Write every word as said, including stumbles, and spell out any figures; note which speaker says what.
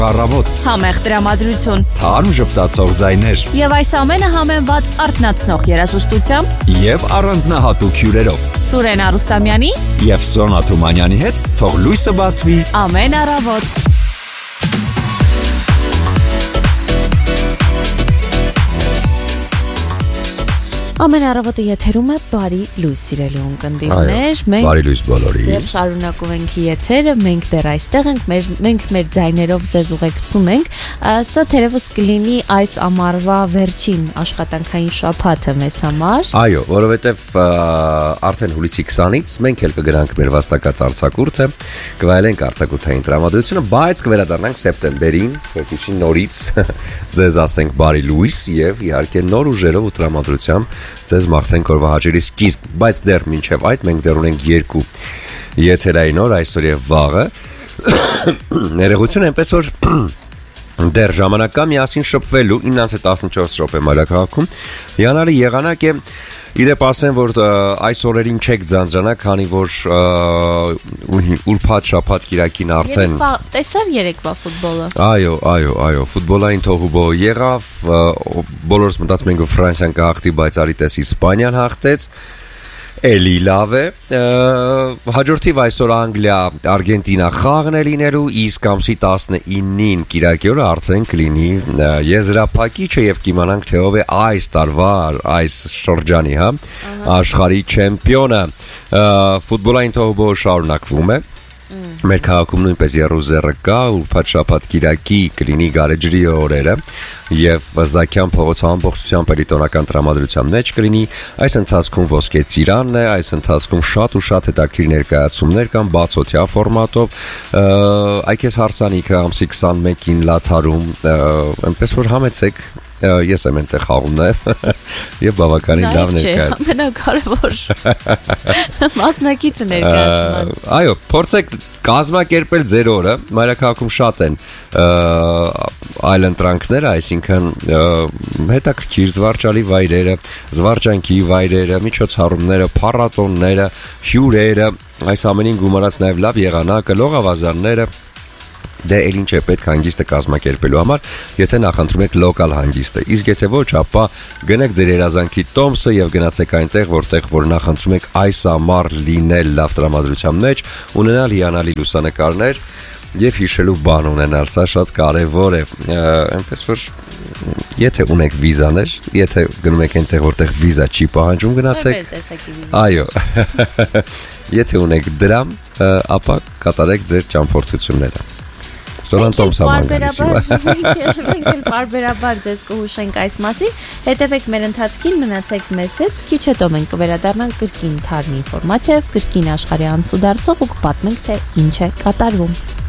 Speaker 1: Առավոտ,
Speaker 2: Համեղ տրամադրություն
Speaker 1: թարմ ժպտացող ձայներ
Speaker 2: եւ այս ամենը համեմված արթնացնող երաժշտությամբ
Speaker 1: եւ առանձնահատուկ հյուրերով
Speaker 2: Սուրեն Արուստամյանի
Speaker 1: եւ Սոնա Թումանյանի հետ թող լույսը բացվի
Speaker 2: ամեն առավոտ Ամեն առավոտը եթերում է բարի լույս սիրելի ունկնդիրներ
Speaker 1: Մենք բարի լույս բոլորի
Speaker 2: Դեռ շարունակում ենք եթերը Մենք դեռ այստեղ ենք մեր, Մենք մեր ձայներով ձեզ ուղեկցում ենք Սա թերևս կլինի այս ամառվա վերջին աշխատանքային շաբաթը մեզ համար
Speaker 3: Այո, որովհետև արդեն հուլիսի քսանից մենք էլ կգնանք մեր վաստակած արձակուրդը կվայելենք արձակուրդային տրամադրությունը բայց կվերադառնանք սեպտեմբերին որպեսզի նորից ձեզ ասենք բարի լույս եւ իհարկե նոր ուժերով ու տրամադրությամբ ձեզ մաղթենք օրվա հաջողի սկիզբ, բայց դեռ մինչև այդ մենք դեռ ունենք երկու եթերային օր այսօր եւ վաղը։ Ներողություն այնպես որ դեռ ժամանակ կա միասին շփվելու իննից տասնչորս րոպե մայրաքաղաքում։ Հիանալի եղանակ է Իդեպ ասեմ, որ այս օրերին չեք ձանձրանա, քանի որ ուրբաթ շաբաթ կիրակին արդեն
Speaker 2: տեսար երեկվա ֆուտբոլը։
Speaker 3: Այո, այո, այո, ֆուտբոլային թողուբո եղավ, բոլորս մտածում ենք որ Ֆրանսիան կհաղթի, բայց արիտես Իսպանիան հաղթեց։ Էլի լավ է, հաջորդիվ այսօր Անգլիա, Արգենտինա խաղն է լինելու, իսկ ամսի տասնինին կիրակի օրը արդեն կլինի եզրափակիչը եւ կիմանանք թե ով է այս տարվա այս շրջանի, հա, աշխարհի չեմպիոնը։ Ֆուտբոլային թողուբոը շարունակվում է։ Մեր քաղաքում նույնպես Երուսաղեմը կա, ուրբաթ շաբաթ կիրակի կլինի գարեջրի օրերը եւ Զաքյան փողոցը ամբողջությամբ էլիտոնական տրամադրության մեջ կլինի այս ընթացքում ոսկե ծիրանն է այս ընթացքում շատ ու շատ հետաքրքիր ներկայացումներ կան բացօթյա ֆորմատով այքես հարսանիքը ամսի քսանմեկին Լաթարում այնպես որ համեցեք ես եմ այնտեղ խաղում նաև եւ բավականին լավ ներկայացում
Speaker 2: ամենակարևոր մասնակիցը ներկայացման
Speaker 3: այո փորձեք կազմակերպել ձեր օրը մայրաքաղաքում շատ են այլ ընտրանքները այսինքն հետաքրքիր զվարճալի վայրերը զվարճանքի վայրերը միջոցառումները փառատոնները հյուրերը այս ամենին գումարած նաև լավ եղանակը լողավազանները Դե էլ ինչ է պետք հանգիստը կազմակերպելու համար, եթե նախընտրում եք լոկալ հանգիստը։ Իսկ եթե ոչ, ապա գնեք ձեր երազանքի տոմսը եւ գնացեք այնտեղ, որտեղ որ նախընտրում եք այս ամառ լինել լավ տրամադրության մեջ, ունենալ հիանալի լուսանկարներ եւ հիշելու բան ունենալ, սա շատ կարեւոր է։ Այնպես որ եթե ունեք վիզաներ, եթե գնում եք այնտեղ, որտեղ վիզա չի պահանջում, գնացեք։ Այո։ Եթե ունեք դրամ, ապա կատարեք ձեր ճամփորդությունները։ Սոնան Թոմսաման
Speaker 2: Մենք էլ բարբերաբար ձեզ կհուշենք այս մասին Հետևեք մեր ընթացքին, մնացեք մեզ հետ Քիչ հետո մենք կվերադառնանք կրկին թարմ ինֆորմացիայով Կրկին աշխարհի անցուդարձով ու կպատմենք թե ինչ է կատարվում